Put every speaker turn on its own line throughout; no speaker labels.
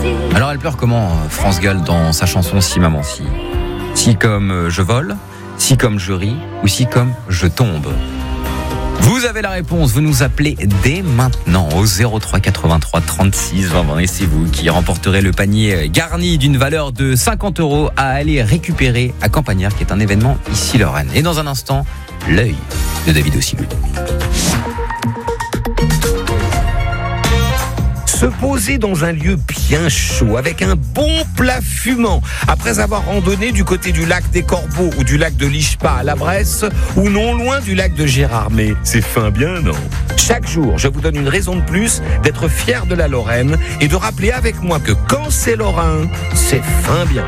Alors elle pleure comment, France Gall, dans sa chanson Si Maman Si? Si comme je vole, si comme je ris, ou si comme je tombe? Vous avez la réponse, vous nous appelez dès maintenant au 03 83 36 20 et c'est vous qui remporterez le panier garni d'une valeur de 50 € à aller récupérer à Campagnard, qui est un événement ici Lorraine. Et dans un instant, l'œil de David Ossilou.
Se poser dans un lieu bien chaud avec un bon plat fumant après avoir randonné du côté du lac des Corbeaux ou du lac de l'Ichpa à la Bresse ou non loin du lac de Gérardmer. C'est fin bien, non? Chaque jour, je vous donne une raison de plus d'être fier de la Lorraine et de rappeler avec moi que quand c'est lorrain, c'est fin bien.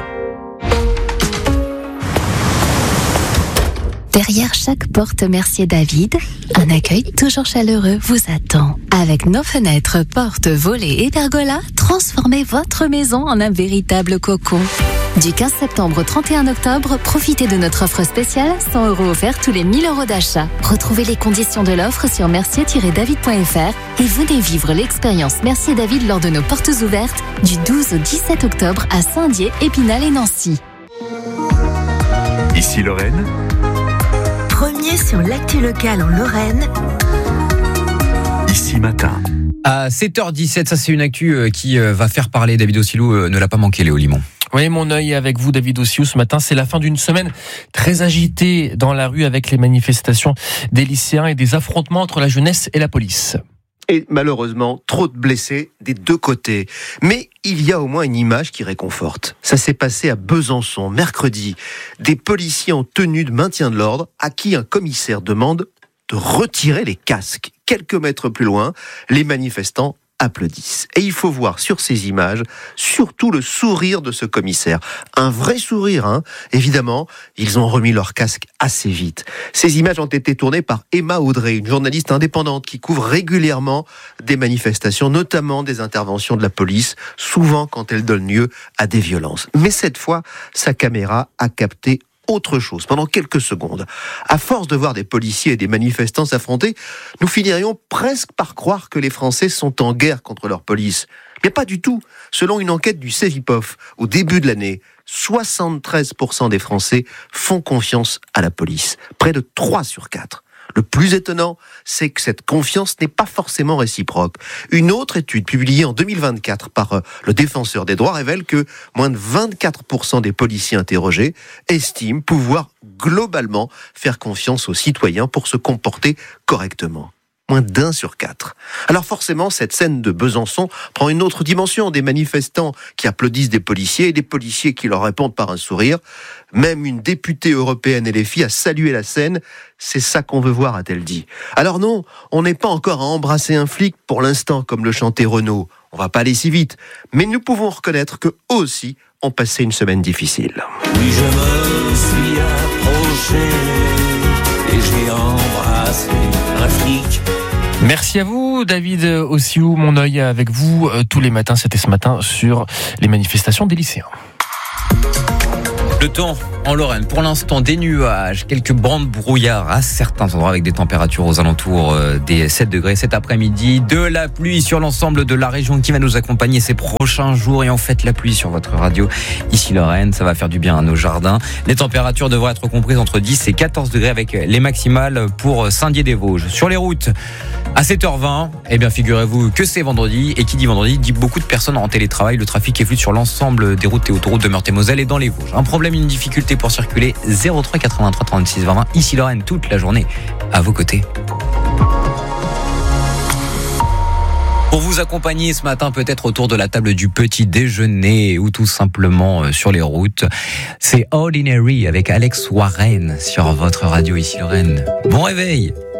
Derrière chaque porte Mercier David, un accueil toujours chaleureux vous attend. Avec nos fenêtres, portes, volets et pergolas, transformez votre maison en un véritable cocon. Du 15 septembre au 31 octobre, profitez de notre offre spéciale, 100 € offerts tous les 1000 € d'achat. Retrouvez les conditions de l'offre sur mercier-david.fr et venez vivre l'expérience Mercier David lors de nos portes ouvertes du 12 au 17 octobre à Saint-Dié, Épinal et Nancy.
Ici Lorraine.
Premier sur l'actu locale en Lorraine.
Ici Matin.
À 7h17, ça c'est une actu qui va faire parler. David Ossilou ne l'a pas manqué, Léo Limon.
Oui, mon œil est avec vous, David Ossilou. Ce matin, c'est la fin d'une semaine très agitée dans la rue avec les manifestations des lycéens et des affrontements entre la jeunesse et la police.
Et malheureusement, trop de blessés des deux côtés. Mais il y a au moins une image qui réconforte. Ça s'est passé à Besançon, mercredi. Des policiers en tenue de maintien de l'ordre à qui un commissaire demande de retirer les casques. Quelques mètres plus loin, les manifestants applaudissent. Et il faut voir sur ces images surtout le sourire de ce commissaire. Un vrai sourire, hein. Évidemment, ils ont remis leur casque assez vite. Ces images ont été tournées par Emma Audrey, une journaliste indépendante qui couvre régulièrement des manifestations, notamment des interventions de la police, souvent quand elles donnent lieu à des violences. Mais cette fois, sa caméra a capté autre chose pendant quelques secondes. À force de voir des policiers et des manifestants s'affronter, nous finirions presque par croire que les Français sont en guerre contre leur police. Mais pas du tout. Selon une enquête du Cevipof, au début de l'année, 73% des Français font confiance à la police. Près de 3 sur 4. Le plus étonnant, c'est que cette confiance n'est pas forcément réciproque. Une autre étude publiée en 2024 par le Défenseur des droits révèle que moins de 24% des policiers interrogés estiment pouvoir globalement faire confiance aux citoyens pour se comporter correctement. Moins d'1 sur 4. Alors forcément, cette scène de Besançon prend une autre dimension. Des manifestants qui applaudissent des policiers et des policiers qui leur répondent par un sourire. Même une députée européenne LFI a salué la scène. C'est ça qu'on veut voir, a-t-elle dit. Alors non, on n'est pas encore à embrasser un flic pour l'instant, comme le chantait Renaud. On va pas aller si vite. Mais nous pouvons reconnaître qu'eux aussi ont passé une semaine difficile.
Oui, je me suis approché et j'ai embrassé un flic.
Merci à vous, David Ossilou. Mon œil avec vous tous les matins. C'était ce matin sur les manifestations des lycéens.
Le temps en Lorraine, pour l'instant, des nuages, quelques bancs de brouillard à certains endroits avec des températures aux alentours des 7 degrés cet après-midi. De la pluie sur l'ensemble de la région qui va nous accompagner ces prochains jours. Et en fait, la pluie sur votre radio, ici Lorraine, ça va faire du bien à nos jardins. Les températures devraient être comprises entre 10 et 14 degrés avec les maximales pour Saint-Dié-des-Vosges. Sur les routes, à 7h20, eh bien, figurez-vous que c'est vendredi. Et qui dit vendredi, dit beaucoup de personnes en télétravail. Le trafic est fluide sur l'ensemble des routes et autoroutes de Meurthe-et-Moselle et dans les Vosges. Un problème, une difficulté pour circuler, 03 83 36 20. Ici Lorraine, toute la journée à vos côtés. Pour vous accompagner ce matin, peut-être autour de la table du petit déjeuner ou tout simplement sur les routes, c'est Ordinary avec Alex Warren sur votre radio ici Lorraine. Bon réveil.